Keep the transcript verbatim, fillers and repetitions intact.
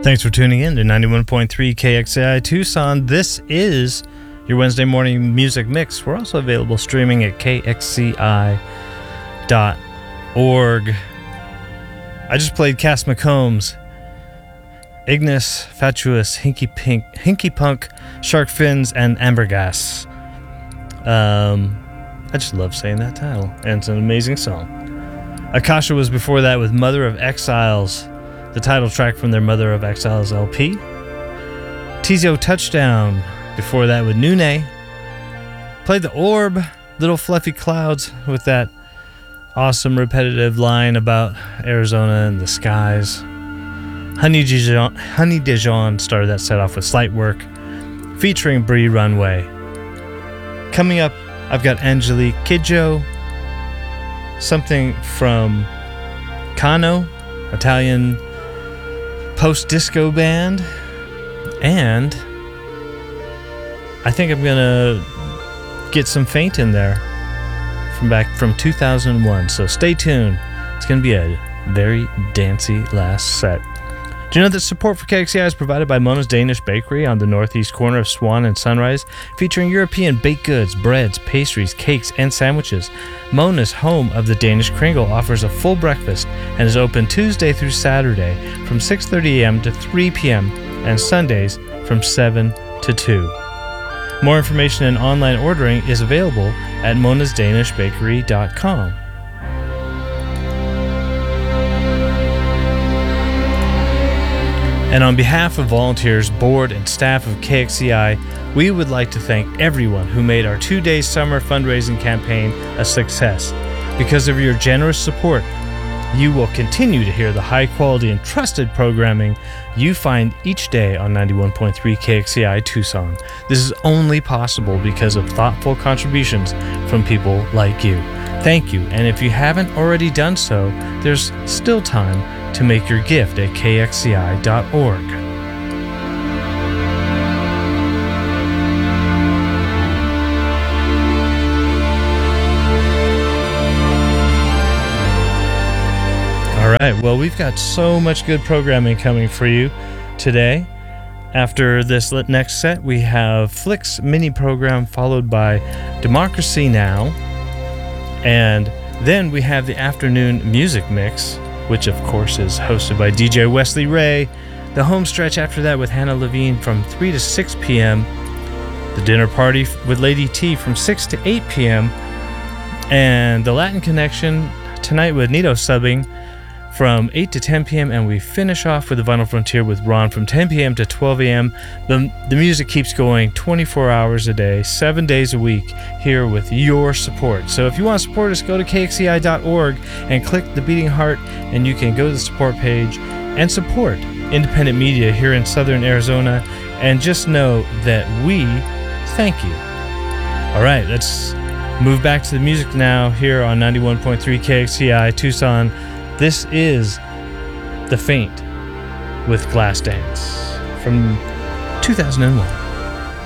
Thanks for tuning in to ninety-one point three K X A I Tucson. This is your Wednesday morning music mix. We're also available streaming at K X C I dot org. I just played Cass McCombs, Ignis Fatuus, Hinky Pink, Hinky Punk, Shark Fins, and Ambergas. Um, I just love saying that title, and it's an amazing song. Akasha was before that with Mother of Exiles, the title track from their Mother of Exiles L P. Tizio Touchdown before that with Nune. Played the Orb, Little Fluffy Clouds, with that awesome repetitive line about Arizona and the skies. Honey Dijon, Honey Dijon started that set off with Slight Work, featuring Bree Runway. Coming up, I've got Angelique Kidjo, something from Kano, Italian post-disco band, and I think I'm gonna get some Faint in there from back from two thousand one, so stay tuned. It's gonna be a very dancey last set. Do you know that support for K X C I is provided by Mona's Danish Bakery on the northeast corner of Swan and Sunrise, featuring European baked goods, breads, pastries, cakes, and sandwiches. Mona's, home of the Danish Kringle, offers a full breakfast and is open Tuesday through Saturday from six thirty a.m. to three p.m. and Sundays from seven to two. More information and online ordering is available at monas danish bakery dot com. And on behalf of volunteers, board, and staff of K X C I, we would like to thank everyone who made our two-day summer fundraising campaign a success. Because of your generous support, you will continue to hear the high-quality and trusted programming you find each day on ninety-one point three K X C I Tucson. This is only possible because of thoughtful contributions from people like you. Thank you, and if you haven't already done so, there's still time to make your gift at K X C I dot org. All right, well, we've got so much good programming coming for you today. After this next set, we have Flick's mini program followed by Democracy Now! And then we have the afternoon music mix, which of course is hosted by D J Wesley Ray. The home stretch after that with Hannah Levine from three to six p.m. The dinner party with Lady T from six to eight p.m. And the Latin Connection tonight with Nito subbing from eight to ten p.m. And we finish off with the Vinyl Frontier with Ron from ten p.m. to twelve a.m. The, the music keeps going twenty-four hours a day, seven days a week, here with your support. So if you want to support us, go to K X C I dot org and click the beating heart, and you can go to the support page and support independent media here in Southern Arizona. And just know that we thank you. All right, let's move back to the music now here on ninety-one point three K X C I Tucson. This is The Faint with Glass Dance from two thousand one.